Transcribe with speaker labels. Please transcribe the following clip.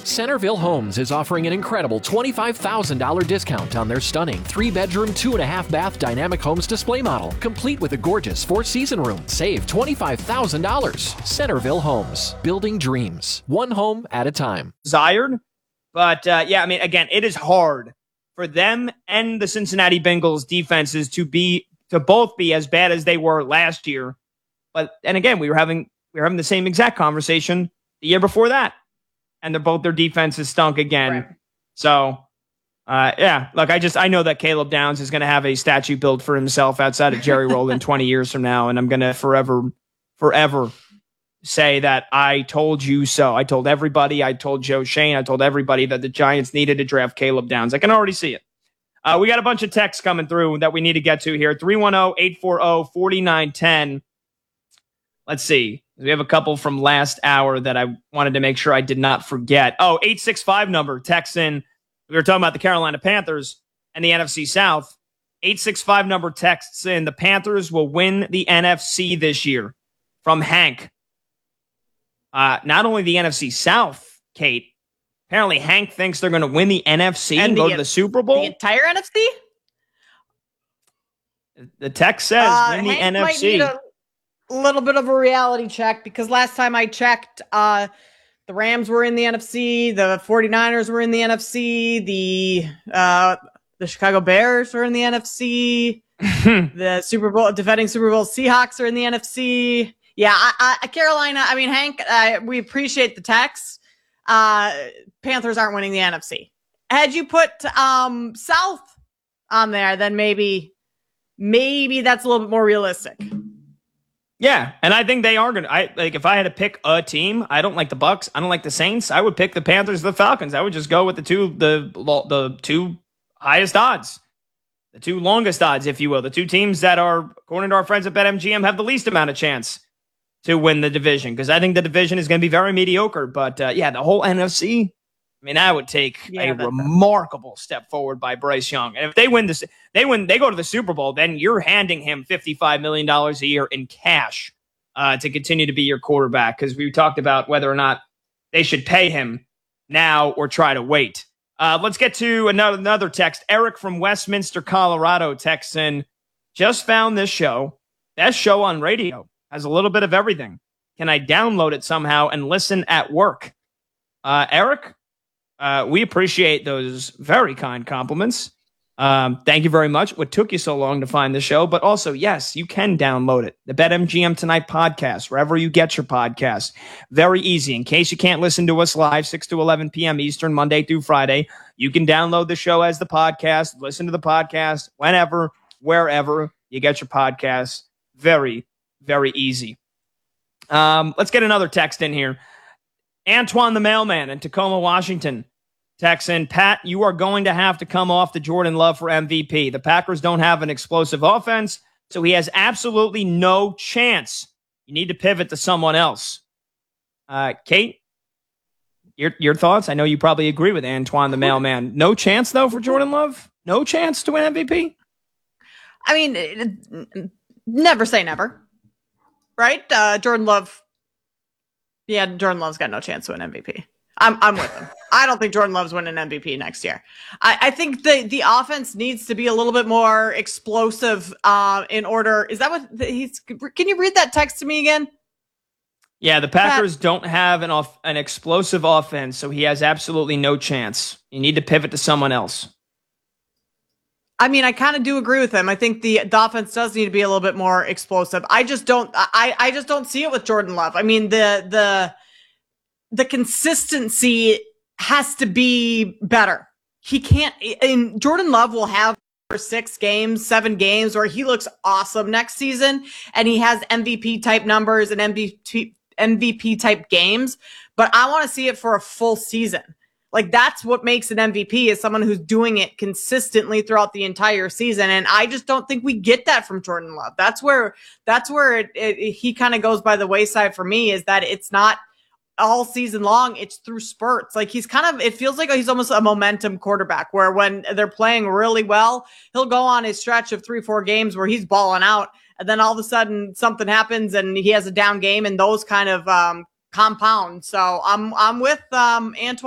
Speaker 1: Centerville Homes is offering an incredible $25,000 discount on their stunning 3-bedroom, 2.5-bath dynamic homes display model, complete with a gorgeous 4-season room. Save $25,000. Centerville Homes, building dreams, one home at a time.
Speaker 2: Desired, but yeah, I mean, again, it is hard for them and the Cincinnati Bengals defenses to both be as bad as they were last year. But and again, we were having the same exact conversation the year before that. And their defenses stunk again. Right. So, yeah, look, I know that Caleb Downs is going to have a statue built for himself outside of Jerry Rowland 20 years from now. And I'm going to forever say that I told you so. I told everybody. I told Joe Shane. I told everybody that the Giants needed to draft Caleb Downs. I can already see it. We got a bunch of texts coming through that we need to get to here. 310-840-4910. Let's see. We have a couple from last hour that I wanted to make sure I did not forget. 865 number texts in. We were talking about the Carolina Panthers and the NFC South. 865 number texts in. The Panthers will win the NFC this year. From Hank. Not only the NFC South, Kate. Apparently Hank thinks they're going to win the NFC and go to the Super Bowl.
Speaker 3: The entire NFC?
Speaker 2: The text says win the
Speaker 3: Hank
Speaker 2: NFC.
Speaker 3: Might need a little bit of a reality check because last time I checked, the Rams were in the NFC, the 49ers were in the NFC, the Chicago Bears were in the NFC, the defending Super Bowl Seahawks are in the NFC. Yeah, Carolina, I mean, Hank, we appreciate the text. Panthers aren't winning the NFC. Had you put South on there, then maybe that's a little bit more realistic.
Speaker 2: Yeah, and I think they are going to. If I had to pick a team, I don't like the Bucks. I don't like the Saints. I would pick the Panthers, the Falcons. I would just go with the two highest odds, the two longest odds, if you will. The two teams that are, according to our friends at BetMGM, have the least amount of chance to win the division because I think the division is going to be very mediocre. But yeah, the whole NFC. I mean, I would take a remarkable step forward by Bryce Young. And if they win this, they go to the Super Bowl, then you're handing him $55 million a year in cash to continue to be your quarterback. Because we talked about whether or not they should pay him now or try to wait. Let's get to another text. Eric from Westminster, Colorado texts in, just found this show. Best show on radio. Has a little bit of everything. Can I download it somehow and listen at work? Eric? We appreciate those very kind compliments. Thank you very much. What took you so long to find the show? But also, yes, you can download it. The BetMGM Tonight podcast, wherever you get your podcasts. Very easy. In case you can't listen to us live, 6 to 11 p.m. Eastern, Monday through Friday, you can download the show as the podcast, listen to the podcast whenever, wherever you get your podcasts. Very, very easy. Let's get another text in here. Antoine the Mailman in Tacoma, Washington. Texan, Pat, you are going to have to come off the Jordan Love for MVP. The Packers don't have an explosive offense, so he has absolutely no chance. You need to pivot to someone else. Kate, your thoughts? I know you probably agree with Antoine the Mailman. No chance, though, for Jordan Love? No chance to win MVP?
Speaker 3: I mean, never say never, right? Jordan Love. Yeah, Jordan Love's got no chance to win MVP. I'm with him. I don't think Jordan Love's winning MVP next year. I think the offense needs to be a little bit more explosive in order. Is that what can you read that text to me again?
Speaker 2: Yeah, the Packers don't have an explosive offense, so he has absolutely no chance. You need to pivot to someone else.
Speaker 3: I mean, I kind of do agree with him. I think the offense does need to be a little bit more explosive. I just don't see it with Jordan Love. I mean, the consistency has to be better. He can't, and Jordan Love will have 6 games, 7 games where he looks awesome next season and he has MVP type numbers and MVP type games, but I want to see it for a full season. Like, that's what makes an MVP, is someone who's doing it consistently throughout the entire season. And I just don't think we get that from Jordan Love. That's where he kind of goes by the wayside for me, is that it's not all season long. It's through spurts. Like, it feels like he's almost a momentum quarterback, where when they're playing really well, he'll go on a stretch of 3-4 games where he's balling out. And then all of a sudden something happens and he has a down game, and those kind of compound. So I'm with Antoine